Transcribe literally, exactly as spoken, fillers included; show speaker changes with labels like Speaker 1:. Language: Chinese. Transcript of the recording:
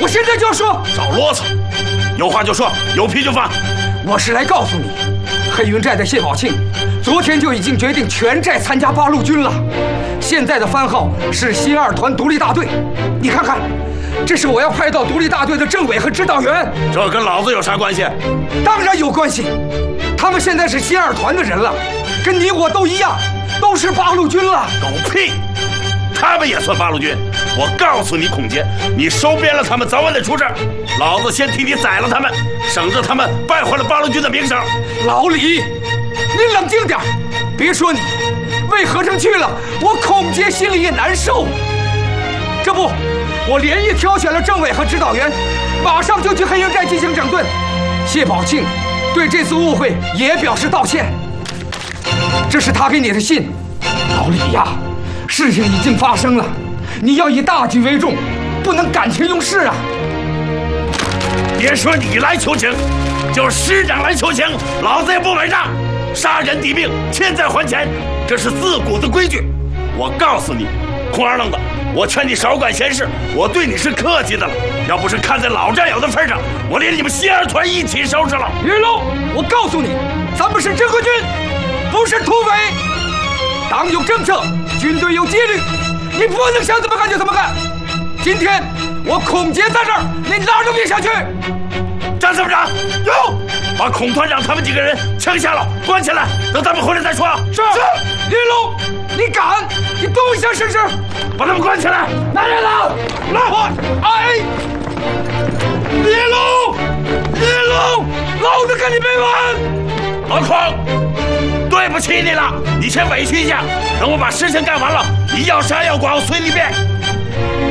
Speaker 1: 我现在就要说。
Speaker 2: 少啰嗦，有话就说，有屁就放。
Speaker 1: 我是来告诉你，黑云寨的谢宝庆，昨天就已经决定全寨参加八路军了。现在的番号是新二团独立大队。你看看，这是我要派到独立大队的政委和指导员。
Speaker 2: 这跟老子有啥关系？
Speaker 1: 当然有关系。他们现在是新二团的人了，跟你我都一样，都是八路军了。
Speaker 2: 狗屁！他们也算八路军。我告诉你，孔杰，你收编了他们，早晚得出事。老子先替你宰了他们，省着他们败坏了八路军的名声。
Speaker 1: 老李，你冷静点，别说你，魏和尚去了，我孔杰心里也难受。这不，我连夜挑选了政委和指导员，马上就去黑云寨进行整顿。谢宝庆对这次误会也表示道歉。这是他给你的信。老李呀，事情已经发生了，你要以大局为重，不能感情用事啊。
Speaker 2: 别说你来求情，就是师长来求情，老子也不买账。杀人抵命，欠债还钱，这是自古的规矩。我告诉你，空二愣子，我劝你少管闲事，我对你是客气的了。要不是看在老战友的份上，我连你们新二团一起收拾了。
Speaker 1: 云龙，我告诉你，咱们是正规军，不是土匪。党有政策，军队有纪律，你不能想怎么干就怎么干。今天我孔杰在这儿，你哪儿都别想去。
Speaker 2: 张参谋长，有，把孔团长他们几个人枪下了，关起来，等他们回来再说。
Speaker 1: 是是。云龙，你敢？你动一下试试。
Speaker 2: 把他们关起来。
Speaker 1: 来人了，来！哎，云龙，云龙，老子跟你没完！
Speaker 2: 老孔，对不起你了，你先委屈一下，等我把事情干完了，你要杀要剐我随你便。